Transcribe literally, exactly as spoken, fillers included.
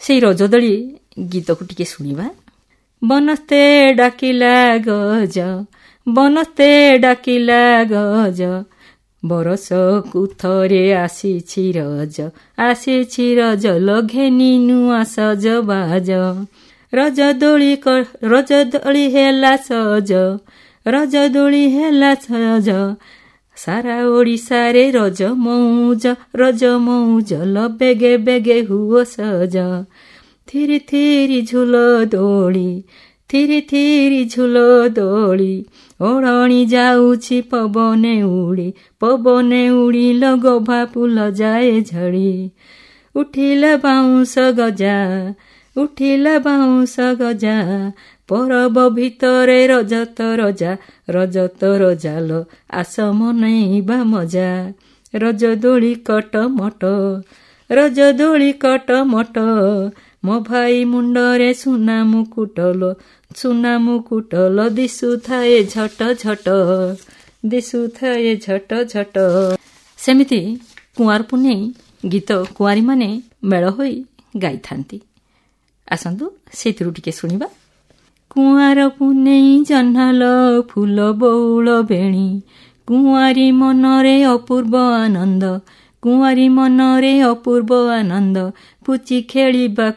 ସେଇ ରଜଦୋଳି ଗୀତକୁ ଟିକେ ଶୁଣିବା। ବନସ୍ତେ ଡାକିଲା ଗଜ, ବନସ୍ତେ ଡାକିଲା ଗଜ, ବରଷକୁ ଥରେ ଆସିଛି ରଜ, ଆସିଛି ରଜ ଲଘେନି ନୂଆ ସଜବାଜ। ରଜଦୋଳି ରଜଦୋଳି ହେଲା ସଜ, ରଜଦୋଳି ହେଲା ସଜ, ସାରା ଓଡ଼ିଶାରେ ରଜ ମଉଜ, ରଜ ମଉଜ ଲ ବେଗେ ବେଗେ ହୁଅ ସଜ। ଥିରି ଥିରି ଝୁଲ ଦୋଳି, ଥିରି ଥିରି ଝୁଲ ଦୋଳି, ଓଢ଼ଣି ଯାଉଛି ପବନେ ଉଡ଼ି, ପବନେ ଉଡ଼ିଲ ଗଭା ଫୁଲ ଯାଏ ଝଡ଼ି। ଉଠିଲା ବାଉଁଶ ଗଜା, ଉଠିଲା ବାଉଁଶ ଗଜା, ପରବ ଭିତରେ ରଜ ତ ରଜା, ରଜ ତ ରଜା ଲୋ ଆସ ମନେଇବା ମଜା। ରଜଦୋଳି କଟ ମଟ, ରଜଦୋଳି କଟ ମଟ, ମୋ ଭାଇ ମୁଣ୍ଡରେ ସୁନା ମୁକୁଟ ଲୋ, ସୁନା ମୁକୁଟ ଲୋ ଦିଶୁଥାଏ ଝଟ ଝଟ, ଦିଶୁଥାଏ ଝଟ ଝଟ। ସେମିତି କୁଆଁର ପୁନେଇ ଗୀତ କୁଆଁରୀମାନେ ମେଳ ହୋଇ ଗାଇଥାନ୍ତି। ଆସନ୍ତୁ ସେଇଥିରୁ ଟିକେ ଶୁଣିବା। କୁଆଁର ପୁନେଇ ଜହ୍ନଲ ଫୁଲ ବଉଳ ବେଣୀ, କୁଆଁରୀ ମନରେ ଅପୂର୍ବ ଆନନ୍ଦ, କୁଆଁରୀ ମନରେ ଅପୂର୍ବ ଆନନ୍ଦ, ପୁଚି ଖେଳିବା